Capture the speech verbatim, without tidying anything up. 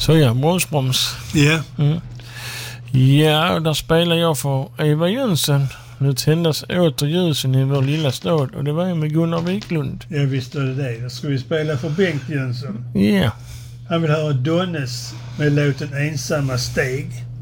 Så ja, bromsbroms. Ja. Mm. Ja, där spelar jag för Eva Jönsson. Nu tändas åter ljusen i vår lilla stad och det var ju med Gunnar Wiklund. Ja, visst är det det. Då ska vi spela för Bengt Jönsson. Ja. Han vill höra Donnes med låten Ensamma steg.